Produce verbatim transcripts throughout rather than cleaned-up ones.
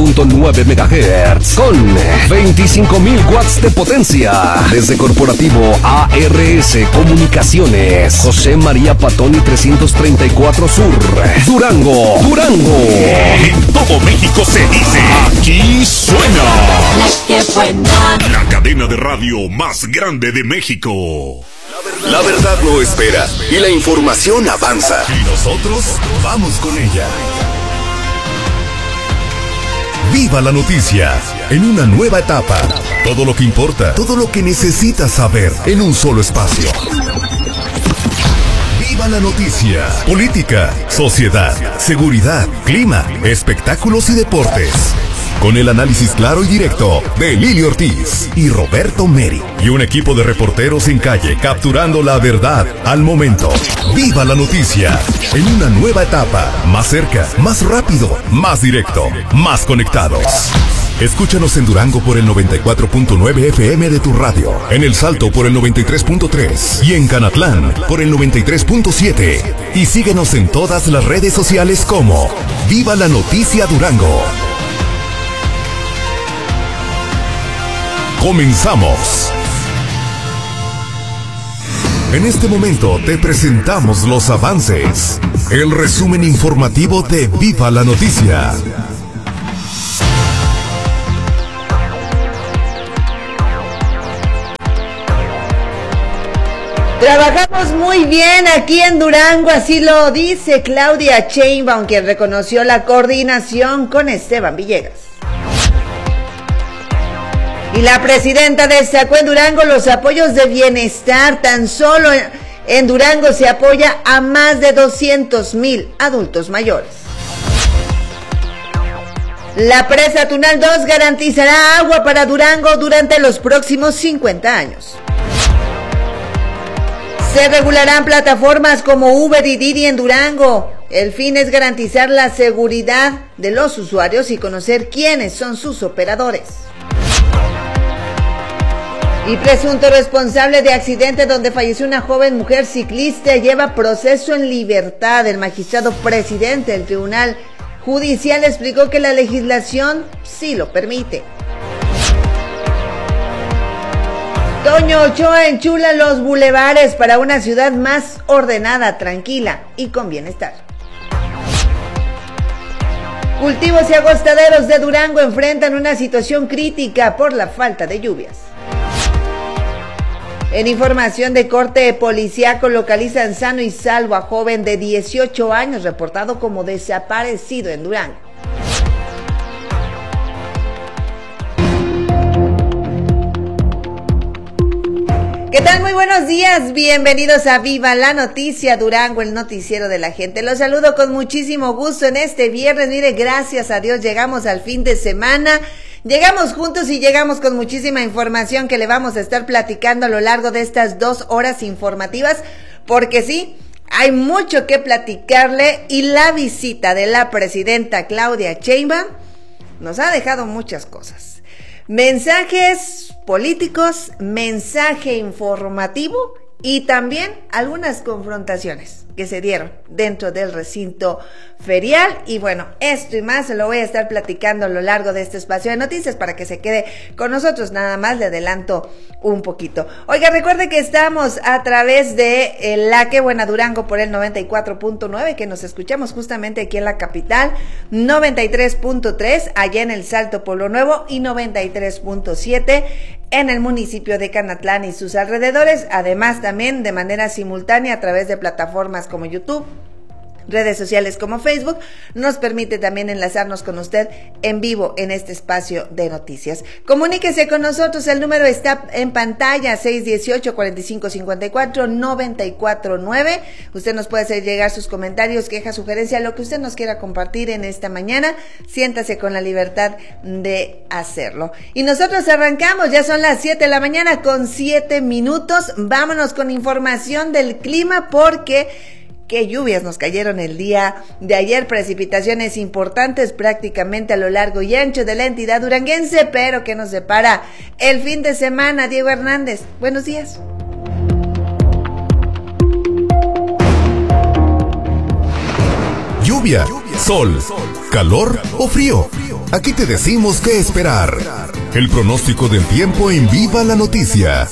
punto nueve megahertz con veinticinco mil watts de potencia. Desde Corporativo A R S Comunicaciones, José María Patoni trescientos treinta y cuatro Sur, Durango, Durango. En todo México se dice, aquí suena La que buena. La cadena de radio más grande de México. La verdad no espera y la información avanza. Y nosotros vamos con ella. Viva la noticia en una nueva etapa. Todo lo que importa, todo lo que necesitas saber en un solo espacio. Viva la noticia. Política, sociedad, seguridad, clima, espectáculos y deportes. Con el análisis claro y directo de Lili Ortiz y Roberto Meri. Y un equipo de reporteros en calle capturando la verdad al momento. ¡Viva la noticia! En una nueva etapa. Más cerca, más rápido, más directo, más conectados. Escúchanos en Durango por el noventa y cuatro punto nueve F M de tu radio. En El Salto por el noventa y tres punto tres. Y en Canatlán por el noventa y tres punto siete. Y síguenos en todas las redes sociales como ¡Viva la noticia Durango! ¡Comenzamos! En este momento te presentamos los avances. El resumen informativo de Viva la Noticia. Trabajamos muy bien aquí en Durango, así lo dice Claudia Sheinbaum, quien reconoció la coordinación con Esteban Villegas. Y la presidenta destacó en Durango los apoyos de bienestar. Tan solo en Durango se apoya a más de doscientos mil adultos mayores. La presa Tunal dos garantizará agua para Durango durante los próximos cincuenta años. Se regularán plataformas como Uber y Didi en Durango. El fin es garantizar la seguridad de los usuarios y conocer quiénes son sus operadores. Y presunto responsable de accidente donde falleció una joven mujer ciclista lleva proceso en libertad. El magistrado presidente del Tribunal Judicial explicó que la legislación sí lo permite. Toño Ochoa enchula los bulevares para una ciudad más ordenada, tranquila y con bienestar. Cultivos y agostaderos de Durango enfrentan una situación crítica por la falta de lluvias. En información de corte policíaco, localizan sano y salvo a joven de dieciocho años reportado como desaparecido en Durango. ¿Qué tal? Muy buenos días, bienvenidos a Viva la Noticia Durango, el noticiero de la gente. Los saludo con muchísimo gusto en este viernes. Mire, gracias a Dios llegamos al fin de semana. Llegamos juntos y llegamos con muchísima información que le vamos a estar platicando a lo largo de estas dos horas informativas, porque sí, hay mucho que platicarle y la visita de la presidenta Claudia Sheinbaum nos ha dejado muchas cosas. Mensajes políticos, mensaje informativo y también algunas confrontaciones que se dieron dentro del recinto ferial. Y bueno, esto y más se lo voy a estar platicando a lo largo de este espacio de noticias para que se quede con nosotros. Nada más le adelanto un poquito. Oiga, recuerde que estamos a través de eh, La Que Buena Durango por el noventa y cuatro punto nueve, que nos escuchamos justamente aquí en la capital, noventa y tres punto tres allá en El Salto, Pueblo Nuevo, y noventa y tres punto siete en el municipio de Canatlán y sus alrededores, además también de manera simultánea a través de plataformas como YouTube, redes sociales como Facebook, nos permite también enlazarnos con usted en vivo en este espacio de noticias. Comuníquese con nosotros, el número está en pantalla, seis uno ocho, cuatro cinco cinco cuatro, nueve cuatro nueve. Usted nos puede hacer llegar sus comentarios, quejas, sugerencias, lo que usted nos quiera compartir en esta mañana. Siéntase con la libertad de hacerlo. Y nosotros arrancamos, ya son las siete de la mañana con siete minutos. Vámonos con información del clima porque qué lluvias nos cayeron el día de ayer, precipitaciones importantes prácticamente a lo largo y ancho de la entidad duranguense, pero que nos depara el fin de semana. Diego Hernández, buenos días. Lluvia, sol, calor o frío. Aquí te decimos qué esperar. El pronóstico del tiempo en Viva la Noticia.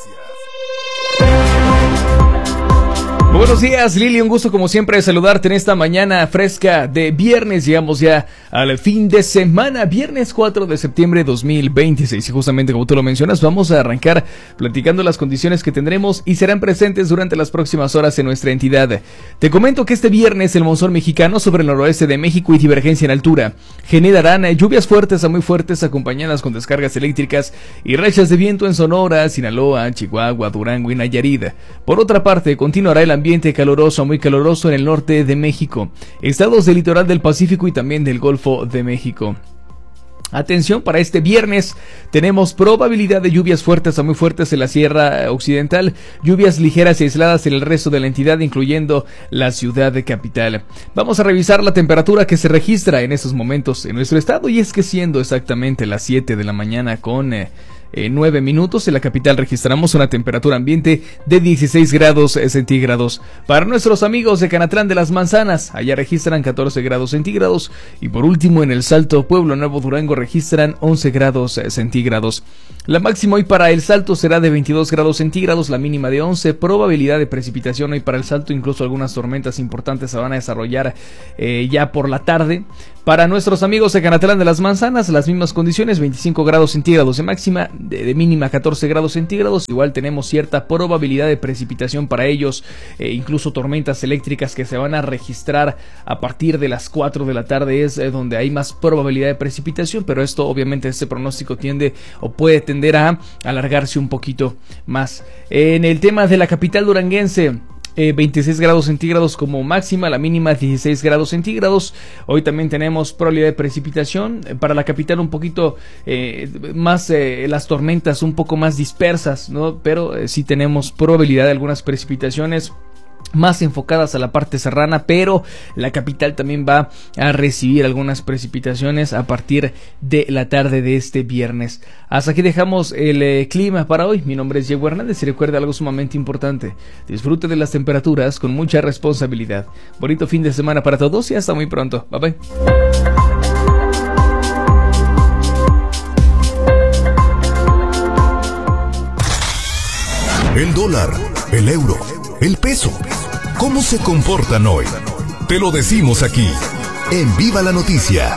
Buenos días, Lili, un gusto como siempre de saludarte en esta mañana fresca de viernes. Llegamos ya al fin de semana, viernes cuatro de septiembre de dos mil veintiséis. Y justamente como tú lo mencionas, vamos a arrancar platicando las condiciones que tendremos y serán presentes durante las próximas horas en nuestra entidad. Te comento que este viernes el monzón mexicano sobre el noroeste de México y divergencia en altura generarán lluvias fuertes a muy fuertes acompañadas con descargas eléctricas y rachas de viento en Sonora, Sinaloa, Chihuahua, Durango y Nayarit. Por otra parte, continuará el ambiente caluroso a muy caluroso en el norte de México, estados del litoral del Pacífico y también del Golfo de México. Atención, para este viernes tenemos probabilidad de lluvias fuertes a muy fuertes en la Sierra Occidental, lluvias ligeras y aisladas en el resto de la entidad, incluyendo la ciudad de capital. Vamos a revisar la temperatura que se registra en estos momentos en nuestro estado, y es que siendo exactamente las siete de la mañana con Eh, En nueve minutos en la capital registramos una temperatura ambiente de dieciséis grados centígrados. Para nuestros amigos de Canatlán de las Manzanas, allá registran catorce grados centígrados. Y por último en el Salto, Pueblo Nuevo, Durango registran once grados centígrados. La máxima hoy para el Salto será de veintidós grados centígrados, la mínima de once. Probabilidad de precipitación hoy para el Salto, incluso algunas tormentas importantes se van a desarrollar eh, ya por la tarde. Para nuestros amigos de Canatlán de las Manzanas, las mismas condiciones, veinticinco grados centígrados de máxima, de, de mínima catorce grados centígrados. Igual tenemos cierta probabilidad de precipitación para ellos, eh, incluso tormentas eléctricas que se van a registrar a partir de las cuatro de la tarde es eh, donde hay más probabilidad de precipitación, pero esto obviamente este pronóstico tiende o puede tender a alargarse un poquito más. En el tema de la capital duranguense, Eh, veintiséis grados centígrados como máxima, la mínima dieciséis grados centígrados. Hoy también tenemos probabilidad de precipitación. Eh, para la capital un poquito eh, más eh, las tormentas un poco más dispersas, ¿no? Pero eh, sí tenemos probabilidad de algunas precipitaciones más enfocadas a la parte serrana, pero la capital también va a recibir algunas precipitaciones a partir de la tarde de este viernes. Hasta aquí dejamos el eh, clima para hoy. Mi nombre es Diego Hernández y recuerda algo sumamente importante: disfrute de las temperaturas con mucha responsabilidad. Bonito fin de semana para todos y hasta muy pronto. Bye bye. El dólar, el euro, el peso. ¿Cómo se comportan hoy? Te lo decimos aquí, en Viva la Noticia.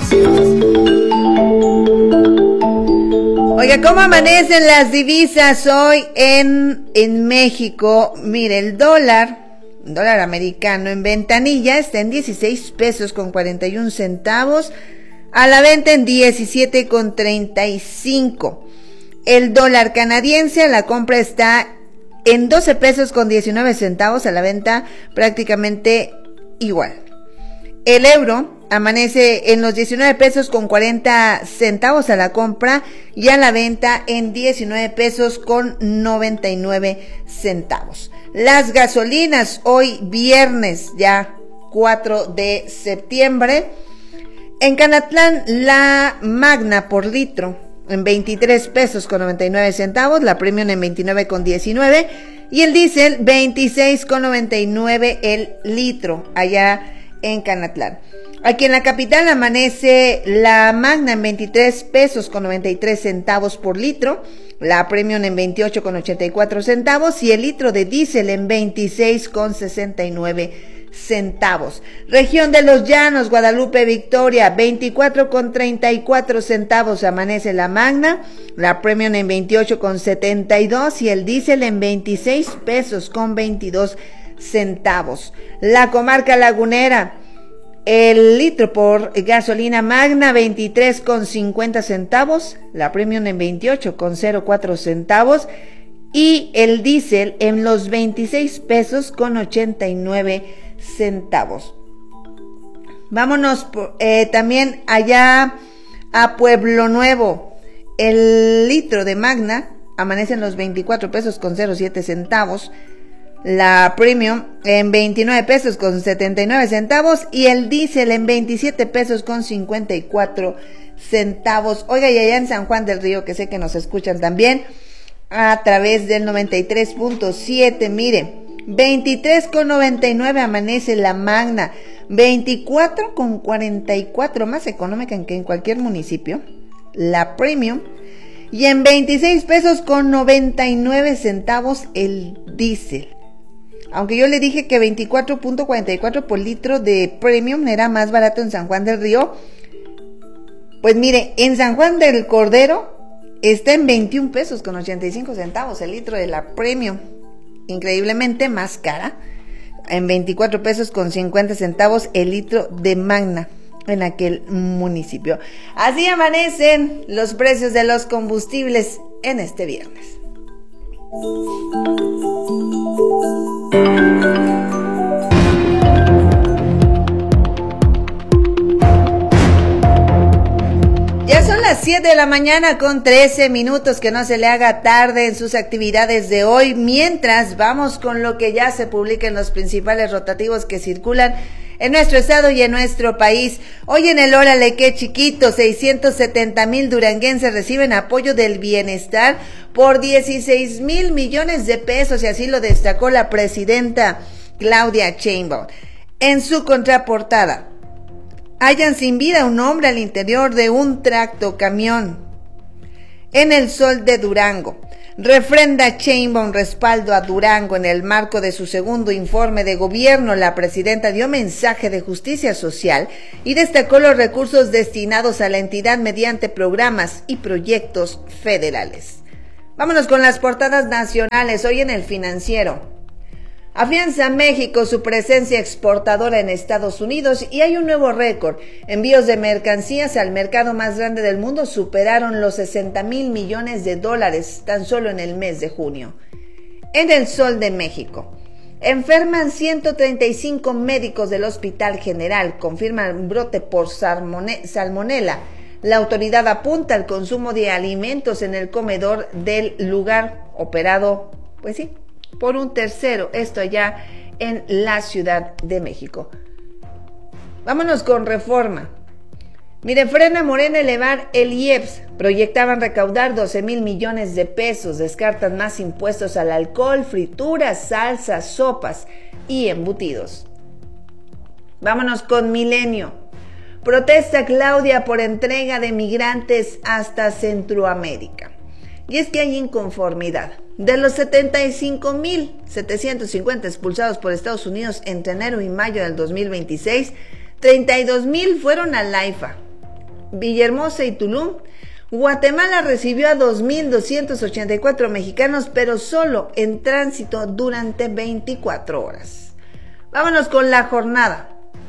Oiga, ¿cómo amanecen las divisas hoy en, en México? Mire, el dólar, dólar americano en ventanilla está en dieciséis pesos con cuarenta y un centavos, a la venta en diecisiete con treinta y cinco. El dólar canadiense a la compra está en doce pesos con diecinueve centavos, a la venta prácticamente igual. El euro amanece en los diecinueve pesos con cuarenta centavos a la compra y a la venta en diecinueve pesos con noventa y nueve centavos. Las gasolinas hoy viernes ya cuatro de septiembre. En Canatlán la Magna por litro en veintitrés pesos con noventa y nueve centavos, la Premium en veintinueve con diecinueve y el diésel veintiséis con noventa y nueve el litro allá en Canatlán. Aquí en la capital amanece la Magna en veintitrés pesos con noventa y tres centavos por litro, la Premium en veintiocho con ochenta y cuatro centavos y el litro de diésel en veintiséis con sesenta y nueve centavos. Región de los Llanos, Guadalupe, Victoria, veinticuatro con treinta y cuatro centavos amanece la Magna, la Premium en veintiocho con setenta y dos y el diésel en veintiséis pesos con veintidós centavos. La comarca lagunera, el litro por gasolina Magna veintitrés con cincuenta centavos, la Premium en veintiocho con cero cuatro centavos y el diésel en los veintiséis pesos con ochenta y nueve centavos. Vámonos eh, también allá a Pueblo Nuevo. El litro de Magna amanece en los veinticuatro pesos con cero siete centavos, la Premium en veintinueve pesos con setenta y nueve centavos y el diésel en veintisiete pesos con cincuenta y cuatro centavos. Oiga, y allá en San Juan del Río, que sé que nos escuchan también a través del noventa y tres punto siete, mire, veintitrés con noventa y nueve amanece la Magna, veinticuatro con cuarenta y cuatro, más económica que en cualquier municipio, la Premium, y en veintiséis pesos con noventa y nueve centavos el diésel. Aunque yo le dije que veinticuatro punto cuarenta y cuatro por litro de Premium era más barato en San Juan del Río, pues mire, en San Juan del Cordero está en veintiún pesos con ochenta y cinco centavos el litro de la Premium, increíblemente más cara, en veinticuatro pesos con cincuenta centavos el litro de Magna en aquel municipio. Así amanecen los precios de los combustibles en este viernes. Ya son las siete de la mañana con trece minutos, que no se le haga tarde en sus actividades de hoy, mientras vamos con lo que ya se publica en los principales rotativos que circulan en nuestro estado y en nuestro país. Hoy en el Órale qué chiquito, seiscientos setenta mil duranguenses reciben apoyo del bienestar por dieciséis mil millones de pesos, y así lo destacó la presidenta Claudia Sheinbaum. En su contraportada, hallan sin vida un hombre al interior de un tractocamión en el Sol de Durango. Refrenda Sheinbaum respaldo a Durango. En el marco de su segundo informe de gobierno, la presidenta dio mensaje de justicia social y destacó los recursos destinados a la entidad mediante programas y proyectos federales. Vámonos con las portadas nacionales. Hoy en El Financiero: afianza México su presencia exportadora en Estados Unidos y hay un nuevo récord. Envíos de mercancías al mercado más grande del mundo superaron los sesenta mil millones de dólares tan solo en el mes de junio. En El Sol de México: enferman ciento treinta y cinco médicos del Hospital General, confirman brote por salmonela. La autoridad apunta al consumo de alimentos en el comedor del lugar, operado, pues sí, por un tercero, esto allá en la Ciudad de México. Vámonos con Reforma. Mire, frena Morena elevar el I E P S, proyectaban recaudar doce mil millones de pesos, descartan más impuestos al alcohol, frituras, salsas, sopas y embutidos. Vámonos con Milenio. Protesta Claudia por entrega de migrantes hasta Centroamérica. Y es que hay inconformidad. De los setenta y cinco mil setecientos cincuenta expulsados por Estados Unidos entre enero y mayo del dos mil veintiséis, treinta y dos mil fueron al AIFA, Villahermosa y Tulum. Guatemala recibió a dos mil doscientos ochenta y cuatro mexicanos, pero solo en tránsito durante veinticuatro horas. Vámonos con La Jornada.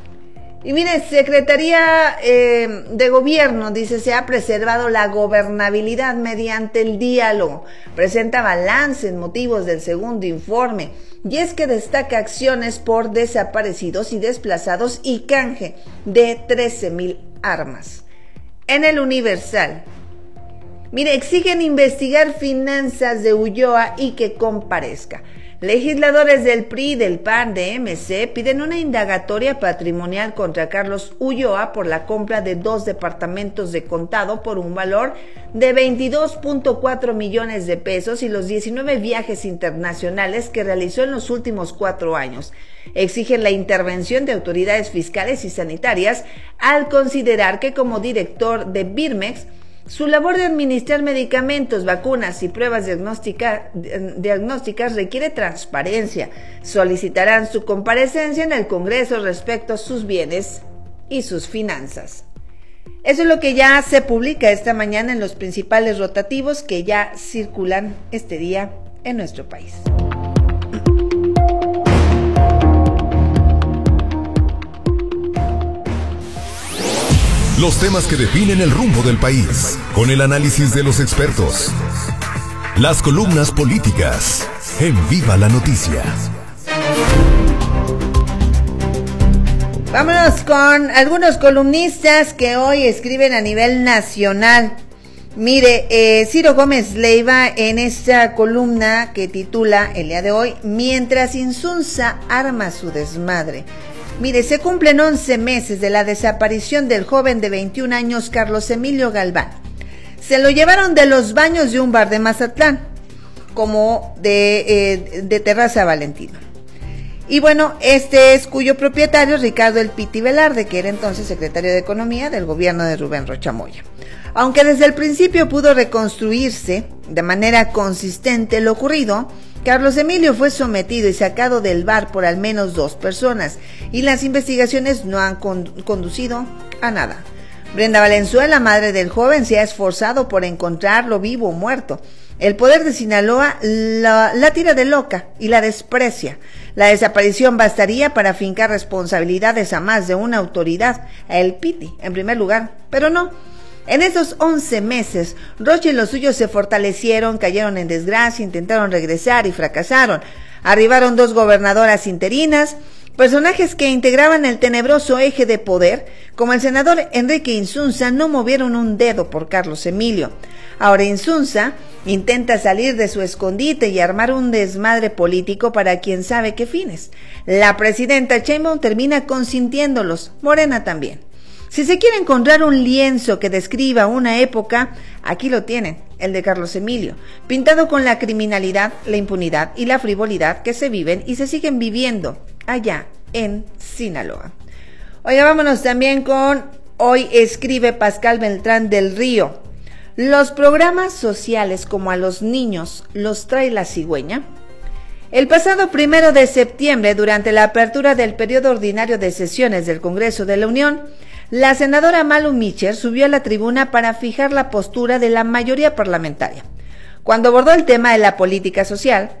Y mire, Secretaría eh, de Gobierno dice se ha preservado la gobernabilidad mediante el diálogo. Presenta balance en motivos del segundo informe. Y es que destaca acciones por desaparecidos y desplazados y canje de trece mil armas. En El Universal: mire, exigen investigar finanzas de Ulloa y que comparezca. Legisladores del P R I, del P A N, de M C piden una indagatoria patrimonial contra Carlos Ulloa por la compra de dos departamentos de contado por un valor de veintidós punto cuatro millones de pesos y los diecinueve viajes internacionales que realizó en los últimos cuatro años. Exigen la intervención de autoridades fiscales y sanitarias al considerar que como director de Birmex, su labor de administrar medicamentos, vacunas y pruebas diagnóstica, diagnósticas requiere transparencia. Solicitarán su comparecencia en el Congreso respecto a sus bienes y sus finanzas. Eso es lo que ya se publica esta mañana en los principales rotativos que ya circulan este día en nuestro país. Los temas que definen el rumbo del país, con el análisis de los expertos. Las columnas políticas, en Viva la Noticia. Vámonos con algunos columnistas que hoy escriben a nivel nacional. Mire, eh, Ciro Gómez Leiva en esta columna que titula el día de hoy: mientras Insunza arma su desmadre. Mire, se cumplen once meses de la desaparición del joven de veintiún años Carlos Emilio Galván. Se lo llevaron de los baños de un bar de Mazatlán, como de, eh, de Terraza Valentino. Y bueno, este es cuyo propietario, Ricardo El Piti Velarde, que era entonces secretario de Economía del gobierno de Rubén Rocha Moya. Aunque desde el principio pudo reconstruirse de manera consistente lo ocurrido, Carlos Emilio fue sometido y sacado del bar por al menos dos personas, y las investigaciones no han con- conducido a nada. Brenda Valenzuela, madre del joven, se ha esforzado por encontrarlo vivo o muerto. El poder de Sinaloa la, la tira de loca y la desprecia. La desaparición bastaría para fincar responsabilidades a más de una autoridad, a El Piti en primer lugar, pero no. En esos once meses, Rocha y los suyos se fortalecieron, cayeron en desgracia, intentaron regresar y fracasaron. Arribaron dos gobernadoras interinas, personajes que integraban el tenebroso eje de poder, como el senador Enrique Insunza, no movieron un dedo por Carlos Emilio. Ahora Insunza intenta salir de su escondite y armar un desmadre político para quién sabe qué fines. La presidenta Sheinbaum termina consintiéndolos, Morena también. Si se quiere encontrar un lienzo que describa una época, aquí lo tienen, el de Carlos Emilio, pintado con la criminalidad, la impunidad y la frivolidad que se viven y se siguen viviendo allá en Sinaloa. Oiga, vámonos también con Hoy escribe Pascal Beltrán del Río. Los programas sociales como a los niños los trae la cigüeña. El pasado primero de septiembre, durante la apertura del periodo ordinario de sesiones del Congreso de la Unión, la senadora Malu Micher subió a la tribuna para fijar la postura de la mayoría parlamentaria. Cuando abordó el tema de la política social,